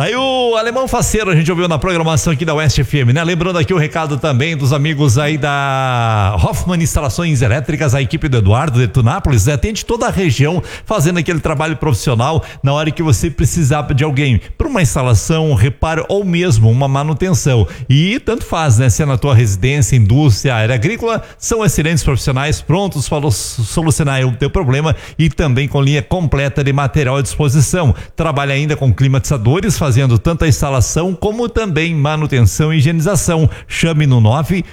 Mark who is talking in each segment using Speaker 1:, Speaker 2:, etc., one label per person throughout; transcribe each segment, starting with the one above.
Speaker 1: Aí o Alemão Faceiro a gente ouviu na programação aqui da Oeste FM, né? Lembrando aqui o recado também dos amigos aí da Hoffman Instalações Elétricas, a equipe do Eduardo de Tunápolis, atende toda a região fazendo aquele trabalho profissional na hora que você precisar de alguém para uma instalação, um reparo ou mesmo uma manutenção. E tanto faz, né? Se é na tua residência, indústria, área agrícola, são excelentes profissionais prontos para solucionar o teu problema e também com linha completa de material à disposição. Trabalha ainda com climatizadores, fazendo tanto a instalação como também manutenção e higienização. Chame no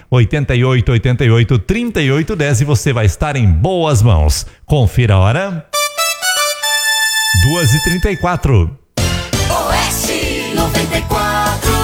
Speaker 1: 988883810 e você vai estar em boas mãos. Confira a hora. 2h34.
Speaker 2: Oeste 94.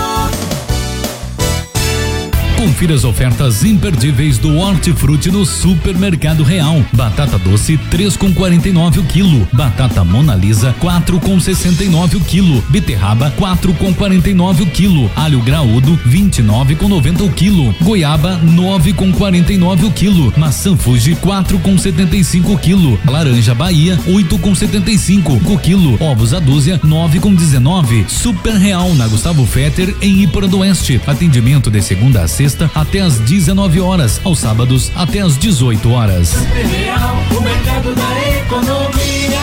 Speaker 3: Confira as ofertas imperdíveis do Hortifruti no Supermercado Real. Batata doce 3,49 o quilo. Batata Mona Lisa 4,69 o quilo. Beterraba 4,49 o quilo. Alho graúdo 29,90 o quilo. Goiaba 9,49 o quilo. Maçã Fuji 4,75 o quilo. Laranja Bahia 8,75 o quilo. Ovos a dúzia 9,19. Super Real na Gustavo Fetter em Ipora do Oeste. Atendimento de segunda a sexta até às 19 horas, aos sábados até às 18 horas.
Speaker 2: Real, o mercado da economia.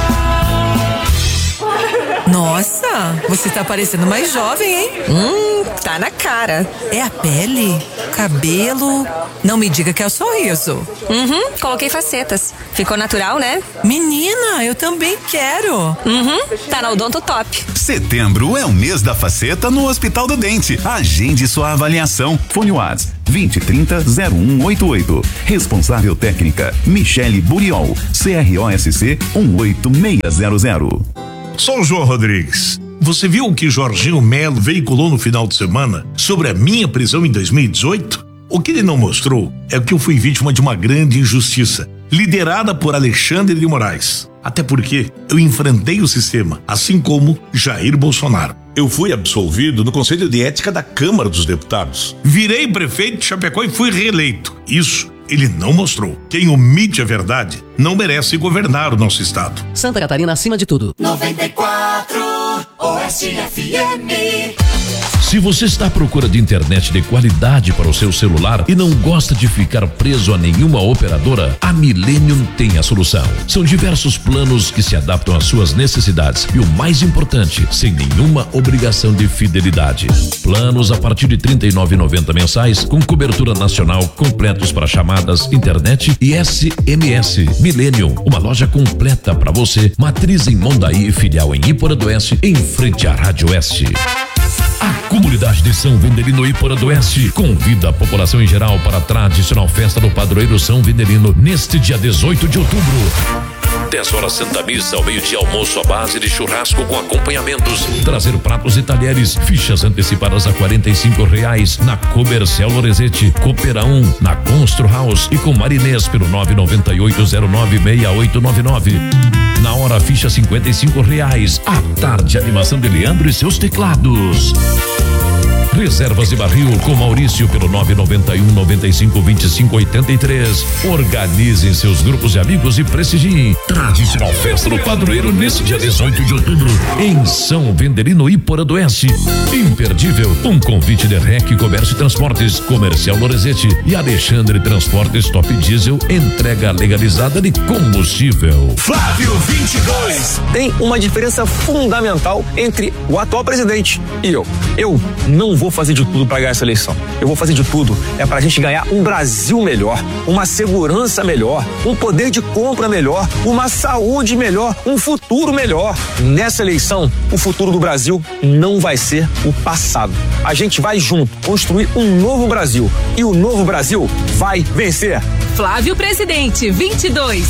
Speaker 4: Nossa, você tá parecendo mais jovem, hein? Tá na cara. É a pele? Cabelo? Não me diga que é o sorriso.
Speaker 5: Coloquei facetas. Ficou natural, né?
Speaker 4: Menina, eu também quero.
Speaker 5: Tá na Odonto Top.
Speaker 6: Setembro é o mês da faceta no Hospital do Dente. Agende sua avaliação. Fone WhatsApp 2030-0188. Responsável técnica Michele Buriol. CROSC 18600.
Speaker 7: Sou o João Rodrigues. Você viu o que Jorginho Melo veiculou no final de semana sobre a minha prisão em 2018? O que ele não mostrou é que eu fui vítima de uma grande injustiça, liderada por Alexandre de Moraes. Até porque eu enfrentei o sistema, assim como Jair Bolsonaro. Eu fui absolvido no Conselho de Ética da Câmara dos Deputados. Virei prefeito de Chapecó e fui reeleito. Isso ele não mostrou. Quem omite a verdade não merece governar o nosso estado.
Speaker 8: Santa Catarina acima de tudo.
Speaker 2: 94 Oeste FM.
Speaker 9: Se você está à procura de internet de qualidade para o seu celular e não gosta de ficar preso a nenhuma operadora, a Millennium tem a solução. São diversos planos que se adaptam às suas necessidades e o mais importante, sem nenhuma obrigação de fidelidade. Planos a partir de R$ 39,90 mensais, com cobertura nacional, completos para chamadas, internet e SMS. Millennium, uma loja completa para você, matriz em Mondaí e filial em Ipora do Oeste, em frente à Rádio Oeste. A comunidade de São Vendelino Ipora do Oeste convida a população em geral para a tradicional festa do padroeiro São Vendelino neste dia 18 de outubro. 10 horas Santa Missa, ao meio-dia almoço à base de churrasco com acompanhamentos, trazer pratos e talheres, fichas antecipadas a R$45 na Comercial Lorenzetti, Coopera 1, na Constru House e com Marinês pelo 998096899. Na hora ficha R$55. À tarde, animação de Leandro e seus teclados. Reservas de barril com Maurício pelo 991-95-25-83. Organizem seus grupos de amigos e prestigiem. Tradicional festa do padroeiro nesse dia 18 de outubro em São Vendelino Ipora do Oeste. Imperdível, um convite de REC Comércio e Transportes, Comercial Lorenzetti e Alexandre Transportes Top Diesel, entrega legalizada de combustível.
Speaker 10: Flávio 22. Tem uma diferença fundamental entre o atual presidente e eu. Eu não vou fazer de tudo para ganhar essa eleição. Eu vou fazer de tudo para a gente ganhar um Brasil melhor, uma segurança melhor, um poder de compra melhor, uma saúde melhor, um futuro melhor. Nessa eleição, o futuro do Brasil não vai ser o passado. A gente vai junto construir um novo Brasil e o novo Brasil vai vencer.
Speaker 11: Flávio Presidente 22.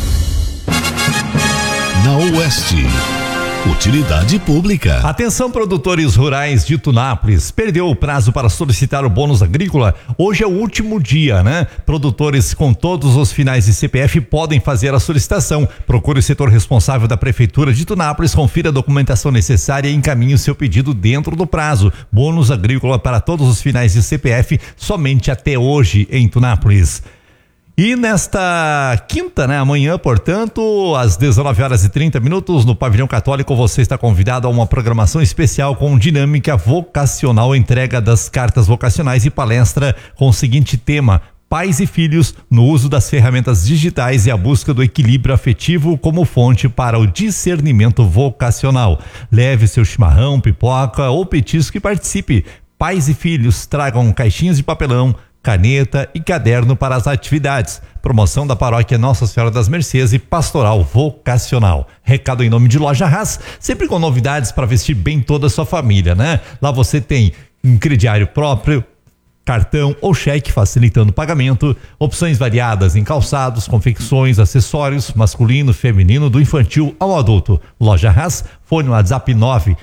Speaker 12: Na Oeste. Utilidade pública.
Speaker 1: Atenção, produtores rurais de Tunápolis. Perdeu o prazo para solicitar o bônus agrícola? Hoje é o último dia, né? Produtores com todos os finais de CPF podem fazer a solicitação. Procure o setor responsável da Prefeitura de Tunápolis, confira a documentação necessária e encaminhe o seu pedido dentro do prazo. Bônus agrícola para todos os finais de CPF somente até hoje em Tunápolis. E nesta quinta, né, amanhã, portanto, às 19h30, no Pavilhão Católico, você está convidado a uma programação especial com dinâmica vocacional, entrega das cartas vocacionais e palestra com o seguinte tema: pais e filhos no uso das ferramentas digitais e a busca do equilíbrio afetivo como fonte para o discernimento vocacional. Leve seu chimarrão, pipoca ou petisco e participe. Pais e filhos tragam caixinhas de papelão, caneta e caderno para as atividades. Promoção da Paróquia Nossa Senhora das Mercês e Pastoral Vocacional. Recado em nome de Loja Haas, sempre com novidades para vestir bem toda a sua família, né? Lá você tem um crediário próprio, cartão ou cheque facilitando o pagamento, opções variadas em calçados, confecções, acessórios, masculino, feminino, do infantil ao adulto. Loja Haas, fone no WhatsApp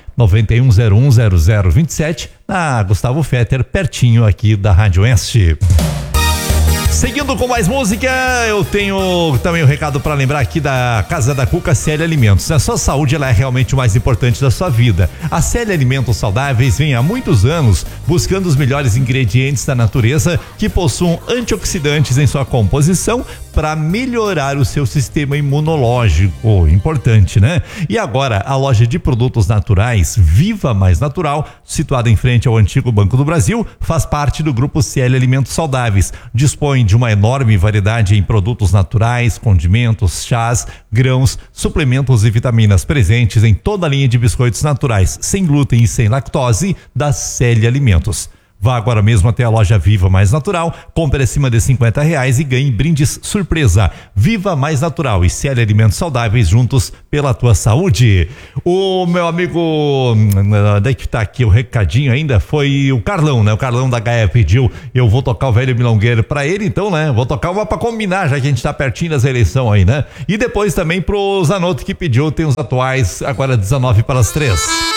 Speaker 1: 991010027, na Gustavo Fetter, pertinho aqui da Rádio Oeste. Seguindo com mais música, eu tenho também um recado para lembrar aqui da Casa da Cuca CL Alimentos. A sua saúde, ela é realmente o mais importante da sua vida. A CL Alimentos Saudáveis vem há muitos anos buscando os melhores ingredientes da natureza que possuam antioxidantes em sua composição para melhorar o seu sistema imunológico. Importante, né? E agora, a loja de produtos naturais Viva Mais Natural, situada em frente ao antigo Banco do Brasil, faz parte do grupo CL Alimentos Saudáveis. Dispõe de uma enorme variedade em produtos naturais, condimentos, chás, grãos, suplementos e vitaminas presentes em toda a linha de biscoitos naturais, sem glúten e sem lactose, da CL Alimentos. Vá agora mesmo até a loja Viva Mais Natural, compre acima de R$50 e ganhe brindes surpresa. Viva Mais Natural e CL Alimentos Saudáveis, juntos pela tua saúde. O meu amigo, daí que tá aqui o recadinho ainda, foi o Carlão, né? O Carlão da Gaia pediu, eu vou tocar o Velho Milongueiro pra ele, então, né? Vou tocar uma pra combinar, já que a gente tá pertinho das eleições aí, né? E depois também pro Zanotto que pediu, tem os atuais, agora 19 para as 3.